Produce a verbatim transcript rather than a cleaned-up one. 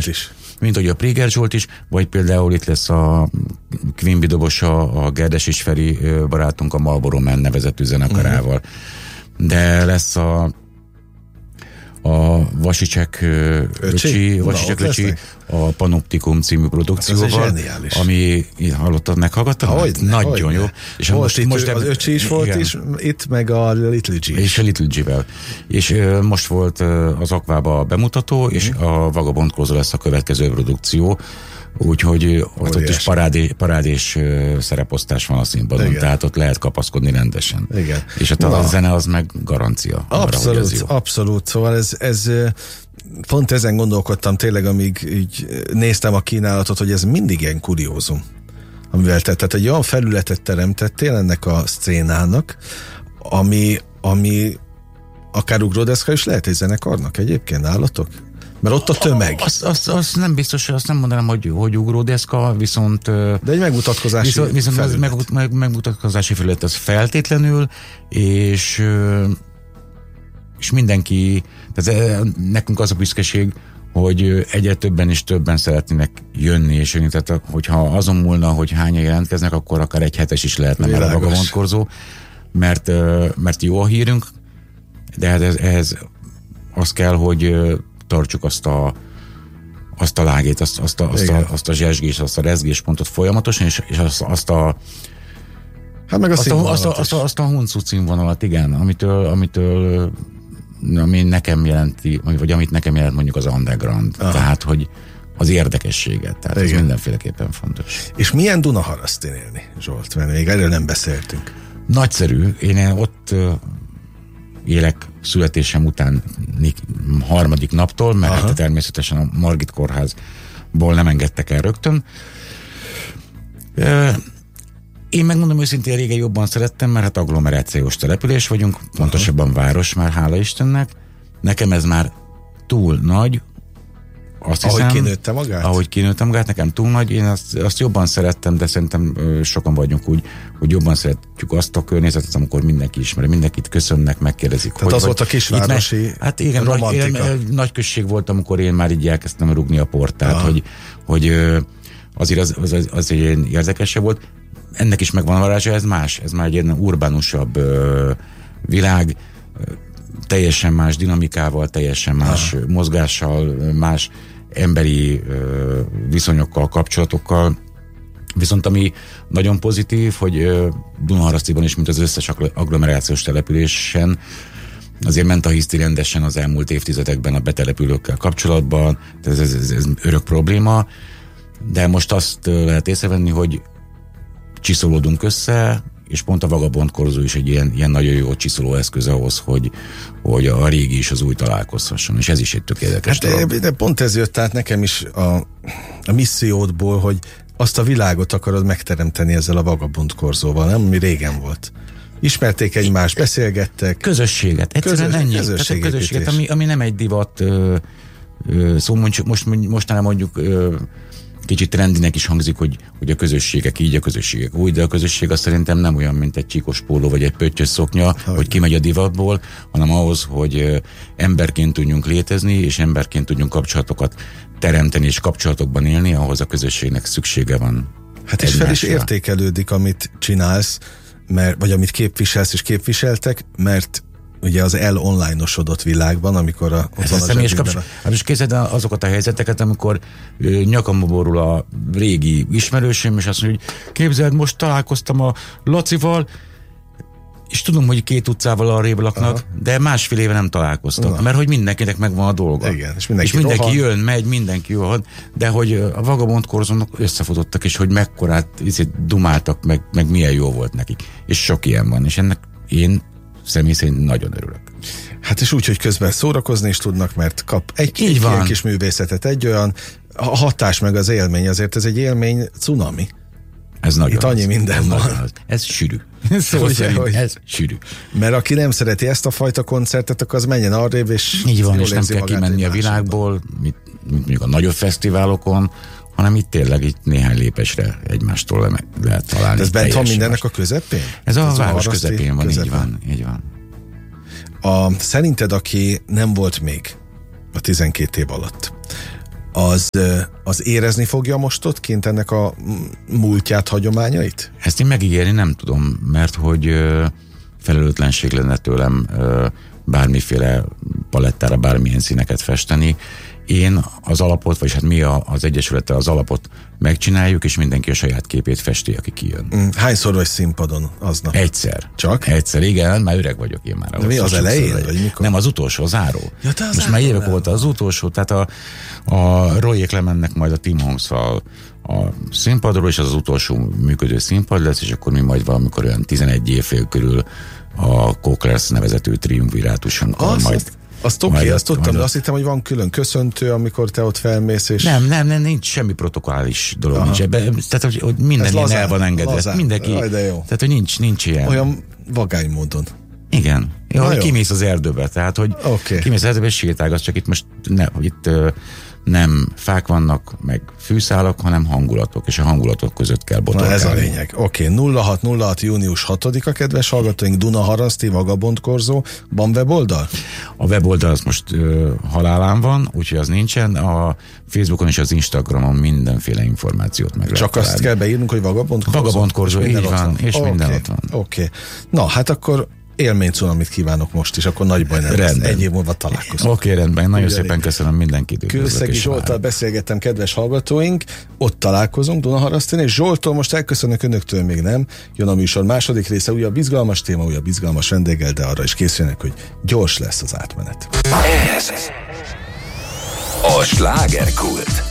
most, is. Mint hogy a Préger Zsolt is, vagy például itt lesz a Quimby dobosa, a Gerdes és Feri barátunk a Marlboro Man nevezetű zenekarával. Uh-huh. De lesz a a Vasicsek öcsi, Vasicsek öcsi a Panoptikum című produkcióval, ami hallottad, meghallgattad? Hogyne, nagyon hogyne. jó. És most, most, itt most az öcsi is volt, és itt meg a Little G. És a Little G-vel. És uh, most volt uh, az Akvába a bemutató, és mm. a Vagabondkozó lesz a következő produkció, úgyhogy ott, ott is parádé, parádés uh, szereposztás van a színpadon, igen. Tehát ott lehet kapaszkodni rendesen. Igen. És a, a zene az meg garancia. Abszolút, arra, abszolút. Szóval ez, ez pont ezen gondolkodtam tényleg, amíg így néztem a kínálatot, hogy ez mindig ilyen kuriózum, amivel te, tehát egy olyan felületet teremtettél ennek a szcénának, ami, ami akár ugródeszka is lehet egy zenekarnak egyébként, nálatok? Mert ott a tömeg. Azt, azt, azt nem biztos, azt nem mondanám, hogy, hogy ugródeszka, viszont... De egy megmutatkozási viszont, viszont felület. Meg, meg, megmutatkozási felület az feltétlenül, és, és mindenki, tehát nekünk az a büszkeség, hogy egyre többen és többen szeretnének jönni és jönni, tehát hogyha azon múlna, hogy hányan jelentkeznek, akkor akár egy hetes is lehetne már a Vagabondkorzó, mert, mert jó a hírünk, de ehhez, ehhez az kell, hogy tartsuk azt a, azt a lágét, azt, azt, a, azt, a, azt a zsesgés, azt a rezgéspontot folyamatosan, és, és azt, azt a hát meg a azt a, azt a, azt a, azt a huncu címvonalat, igen, amitől, amitől ami nekem jelenti, vagy amit nekem jelent mondjuk az underground, aha. Tehát, hogy az érdekességet, tehát igen. Ez mindenféleképpen fontos. És milyen Dunaharasztin élni, Zsolt? Mert még erről nem beszéltünk. Nagyszerű, én ott élek születésem után harmadik naptól, mert hát természetesen a Margit kórházból nem engedtek el rögtön. Én megmondom őszintén, régen jobban szerettem, mert hát agglomerációs település vagyunk, pontosabban aha. város már, hála Istennek. Nekem ez már túl nagy, azt hiszem, ahogy kinőtte magát? Ahogy kinőtte magát, nekem túl nagy. Én azt, azt jobban szerettem, de szerintem sokan vagyunk úgy, hogy jobban szeretjük azt a környezetet, amikor mindenki ismeri, mindenkit köszönnek, megkérdezik. Tehát hogy, az volt a kisvárosi me- Hát igen, nagy, én, nagy község volt, amikor én már így elkezdtem rúgni a portát, hogy, hogy azért az, az, az, az egy érdekesebb volt. Ennek is megvan a varázsa, ez más, ez már egy ilyen urbánusabb ö, világ, ö, teljesen más dinamikával, teljesen más aha. mozgással, más emberi ö, viszonyokkal, kapcsolatokkal. Viszont ami nagyon pozitív, hogy ö, Dunaharasztiban is, mint az összes agglomerációs településen, azért ment a hiszti rendesen az elmúlt évtizedekben a betelepülőkkel kapcsolatban, ez, ez, ez, ez örök probléma, de most azt lehet észrevenni, hogy csiszolódunk össze, és pont a Vagabondkorzó is egy ilyen, ilyen nagyon jó csiszoló eszköz ahhoz, hogy, hogy a régi és az új találkozhasson, és ez is egy tök érdekes hát de, de pont ez jött át nekem is a, a missziódból, hogy azt a világot akarod megteremteni ezzel a Vagabondkorzóval, nem? Ami régen volt. Ismerték egymást, beszélgettek. Közösséget, egyszerűen Közös, ennyi. Közösség közösséget, ami, ami nem egy divat, ö, ö, szó mondjuk, most, mostanában mondjuk ö, kicsit trendinek is hangzik, hogy, hogy a közösségek így, a közösségek úgy, de a közösség azt szerintem nem olyan, mint egy csíkos póló vagy egy pöttyös szoknya, hogy, hogy kimegy a divatból, hanem ahhoz, hogy emberként tudjunk létezni, és emberként tudjunk kapcsolatokat teremteni, és kapcsolatokban élni, ahhoz a közösségnek szüksége van. Hát és fel is értékelődik, amit csinálsz, mert, vagy amit képviselsz és képviseltek, mert ugye az el-online-osodott világban, amikor a, ott van a személyes kapcsolat. Hát most készíted azokat a helyzeteket, amikor ö, nyakamba borul a régi ismerősöm, és azt mondja, hogy képzeld, most találkoztam a Lacival, és tudom, hogy két utcával arrébb laknak, aha. de másfél éve nem találkoztak, na. Mert hogy mindenkinek megvan a dolga. Igen, és mindenki, és mindenki jön, megy, mindenki rohan, de hogy a Vagabondkorzónak összefutottak, és hogy mekkorát izét dumáltak, meg, meg milyen jó volt nekik. És sok ilyen van, és ennek én személy szerint nagyon örülök. Hát és úgy, hogy közben szórakozni is tudnak, mert kap egy, egy ilyen kis művészetet, egy olyan hatás meg az élmény, azért ez egy élmény cunami. Ez nagyon itt annyi minden ez van. Az. Ez sűrű. Szóval ugye, szerint, hogy... ez sűrű. Mert aki nem szereti ezt a fajta koncertet, akkor az menjen arrébb, és így van, és nem kell kimenni a világból, mint, mint mondjuk a nagyobb fesztiválokon, hanem itt tényleg itt néhány lépésre egymástól le, lehet találni. De ez bent van mindennek a közepén? Ez a, ez a város közepén van, közepén. így van, így van. A, szerinted, aki nem volt még a tizenkét év alatt, az, az érezni fogja most ott kint ennek a múltját, hagyományait? Ezt én megígérni nem tudom, mert hogy felelőtlenség lenne tőlem bármiféle palettára bármilyen színeket festeni. Én az alapot, vagyis hát mi a, az Egyesülettel az alapot megcsináljuk, és mindenki a saját képét festi, aki kijön. Hányszor vagy színpadon aznap? Egyszer. Csak? Egyszer, igen, már öreg vagyok én már. De mi az elején, vagy mikor? Nem, az utolsó, a záró. Ja, az most már évek óta az utolsó, tehát a, a Royék lemennek majd a Tim Hongszal a színpadról, és az az utolsó működő színpad lesz, és akkor mi majd valamikor olyan tizenegy évfél körül a Cochlears nevezetű triumvirátusunkkal majd... Azt, azt oké, okay, azt tudtam, de azt hittem, hogy van külön köszöntő, amikor te ott felmész, és... Nem, nem, nem, nincs semmi protokollális dolog. Aha. Nincs ebbe, tehát, hogy, hogy minden ilyen el van engedve. Lazán. Mindenki, Aj, tehát, hogy nincs, nincs ilyen. Olyan vagány módon. Igen. Jó, hogy kimész az erdőbe, tehát, hogy okay. kimész az erdőbe, és sétálgatsz, csak itt most ne, hogy itt uh, nem fák vannak, meg fűszálak, hanem hangulatok, és a hangulatok között kell botorkálni. Na ez a lényeg. Oké, okay. nulla hat nulla hat június hatodika, kedves hallgatóink, Dunaharaszti, Vagabond Korzó. Van weboldal? A weboldal az most uh, halálán van, úgyhogy az nincsen. A Facebookon és az Instagramon mindenféle információt meg lehet Csak azt találni. kell beírnunk, hogy Vagabond Korzó? Vagabond Korzó, így van, van, és okay. minden ott van. Oké. Okay. Na, hát akkor élménycunamit kívánok most is, akkor nagy baj nem lesz. Egy év múlva találkozunk. Oké, okay, rendben. Nagyon Ugyanik. szépen köszönöm mindenkit. Kőszegi Zsolttal beszélgettem, kedves hallgatóink. Ott találkozunk Dunaharasztin, és Zsolttól most elköszönök, önöktől még nem. Jön a műsor második része, újabb izgalmas téma, újabb izgalmas vendéggel, de arra is készüljenek, hogy gyors lesz az átmenet. Ez a slágerkult.